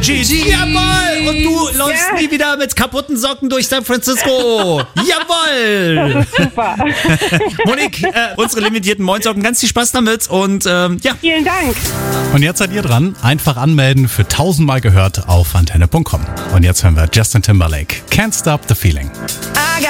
Jeans. Jawohl! Und du läufst nie wieder mit kaputten Socken durch San Francisco. Jawohl! Das ist super. Monique, unsere limitierten Moinsocken, ganz viel Spaß damit und ja. Vielen Dank. Und jetzt seid ihr dran. Einfach anmelden für 1000-mal gehört auf antenne.com. Und jetzt hören wir Justin Timberlake. Can't Stop the Feeling.